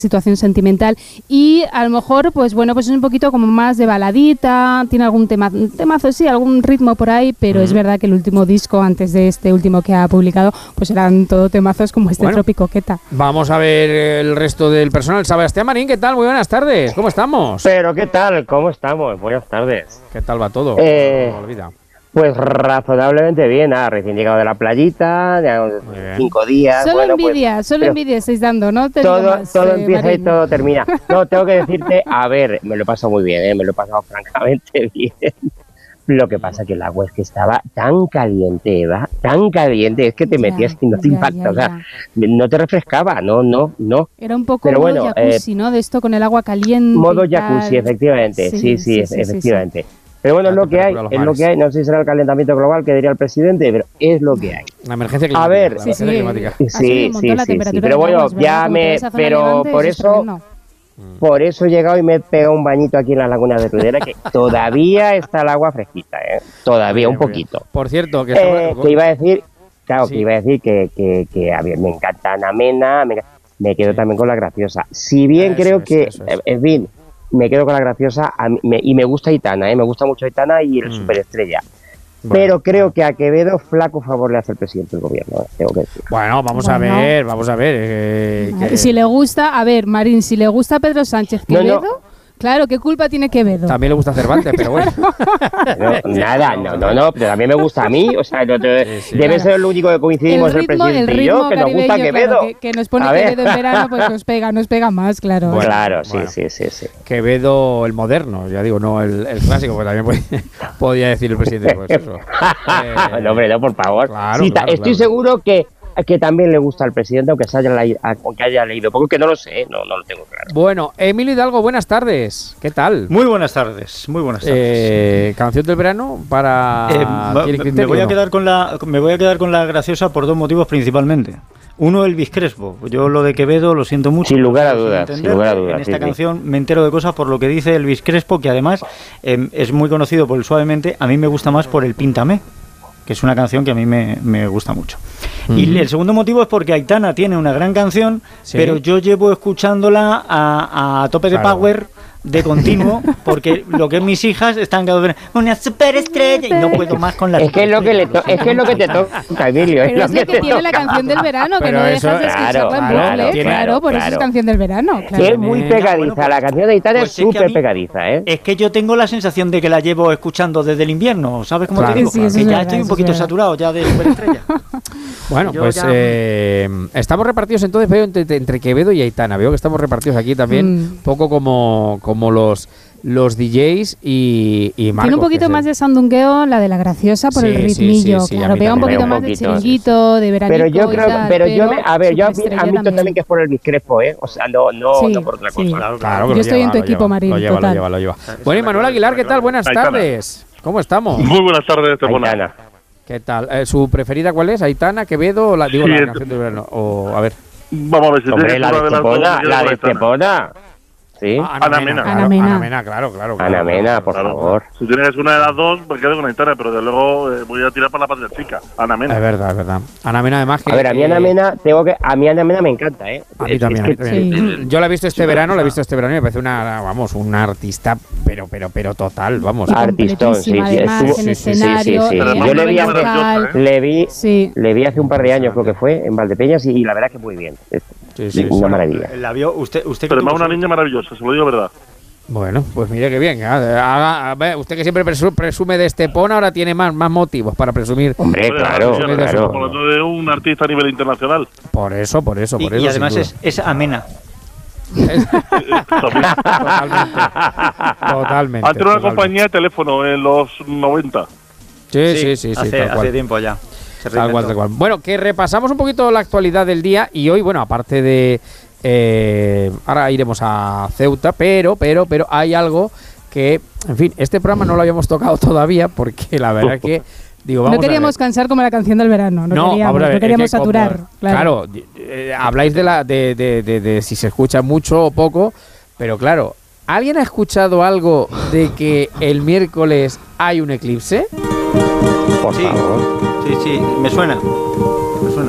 situación sentimental y a lo mejor pues bueno, pues es un poquito como más de baladita, tiene algún temazo, sí, algún ritmo por ahí, pero es verdad que el último disco antes de este último que ha publicado pues eran todo temazos como este Tropicoqueta. Vamos a ver el resto del personal. Sebastián Marín, ¿qué tal? Muy buenas tardes, ¿cómo estamos? Pero ¿qué tal? ¿Cómo estamos? Buenas tardes. ¿Qué tal va todo? Pues razonablemente bien, recién llegado de la playita, de 5 días. Solo bueno, envidia, pues, solo envidia estáis dando, ¿no? Todo empieza Marín. Y todo termina. No, tengo que decirte, a ver, me lo he pasado muy bien, me lo he pasado francamente bien. Lo que pasa que el agua es que estaba tan caliente, Eva, tan caliente, es que te metías y no te impacta, o sea, no te refrescaba, no. Era un poco modo jacuzzi, ¿no? De esto con el agua caliente. Modo jacuzzi, efectivamente, sí, efectivamente. Sí. Pero bueno, es lo que hay, no sé si será el calentamiento global que diría el presidente, pero es lo que hay. La emergencia climática. A ver, sí, pero bueno, pero por eso he llegado y me he pegado un bañito aquí en la laguna de Rudera, que todavía está el agua fresquita, todavía un poquito. Por cierto, que iba a decir, que a ver, me encanta Ana Mena, me quedo también con La Graciosa. Si bien creo que, en fin, me quedo con La Graciosa y me gusta Aitana, me gusta mucho Aitana y el Superestrella. Bueno, pero creo que a Quevedo flaco favor le hace el presidente del gobierno, tengo que decir. Bueno, vamos a ver. Si le gusta, a ver, Marín, si le gusta Pedro Sánchez Quevedo... No. Claro, ¿qué culpa tiene Quevedo? También le gusta Cervantes, pero bueno. No, pero también me gusta a mí, o sea, debe ser lo único que coincidimos el presidente y yo, que nos gusta Quevedo. Claro, que nos pone Quevedo en verano, pues nos pega más, claro. Bueno, claro, sí. Quevedo el moderno, ya digo, no el clásico, pues también podía decir el presidente, pues eso. No, hombre, no, por favor. Claro, estoy seguro que también le gusta al presidente, aunque haya leído poco, que no lo sé, no lo tengo claro. Bueno, Emilio Hidalgo, buenas tardes. ¿Qué tal? Muy buenas tardes. Canción del verano para... me voy a quedar con la graciosa por dos motivos principalmente. Uno, Elvis Crespo. Yo lo de Quevedo lo siento mucho. Sin lugar a dudas. En esta canción me entero de cosas por lo que dice Elvis Crespo, que además es muy conocido por el Suavemente. A mí me gusta más por el Píntame, que es una canción que a mí me gusta mucho. Y el segundo motivo es porque Aitana tiene una gran canción, pero yo llevo escuchándola a tope de power, de continuo, porque lo que mis hijas están una superestrella y no puedo más con la es que es lo que te toca, Emilio. Pero es lo que tiene la canción del verano, que no dejas de escucharla en bucle, claro, por eso es canción del verano. Claro. Es muy pegadiza, la canción de Aitana es súper pegadiza, Es que yo tengo la sensación de que la llevo escuchando desde el invierno, ¿sabes cómo te digo? Que ya estoy un poquito saturado ya de superestrella. Bueno, pues estamos repartidos entonces, veo, entre Quevedo y Aitana. Veo que estamos repartidos aquí también, poco como los DJs y Marcos. Tiene un poquito más de sandungueo la de La Graciosa por el ritmillo, claro, pega un poquito más de chiringuito, de veranico. Pero yo creo, yo admito también que es por el Crespo, o sea, no por otra cosa. Claro, yo estoy en tu equipo, Marín, lo lleva. Bueno, y Manuel Aguilar, ¿qué tal? Buenas tardes. ¿Cómo estamos? Muy buenas tardes, Estepona. ¿Qué tal? ¿Su preferida cuál es? ¿Aitana, Quevedo o la canción del verano? O, a ver. Vamos a ver si la de Estepona. Sí. Ana Mena, claro. Ana Mena, por favor. Si tienes una de las dos, pues quedo con Aitana, pero de luego voy a tirar para la patria chica. Ana Mena. Es verdad. Ana Mena, además que... A ver, a mí Ana Mena me encanta, A mí también. Sí. Yo la he visto este verano y me parece una artista, pero total, vamos. Artistón, sí. En escenario. Yo le vi hace un par de años, creo que fue, en Valdepeñas, y la verdad que muy bien. Sí. Una maravilla. ¿La vio usted? Pero es una niña maravillosa, se lo digo verdad. Bueno, pues mire que bien. Usted que siempre presume de Estepona, ahora tiene más motivos para presumir. Hombre, claro. Estamos hablando de un artista a nivel internacional. Por eso. Y además es amena. Totalmente. Antes era una compañía de teléfono en los 90. Sí. Hace tiempo ya. Tal cual. Bueno, que repasamos un poquito la actualidad del día y hoy, bueno, aparte de... ahora iremos a Ceuta, pero hay algo que, en fin, este programa no lo habíamos tocado todavía porque la verdad es que... no queríamos cansar como la canción del verano, no queríamos saturar. Claro, habláis de si se escucha mucho o poco, pero claro, ¿alguien ha escuchado algo de que el miércoles hay un eclipse? Por favor. Sí, me suena.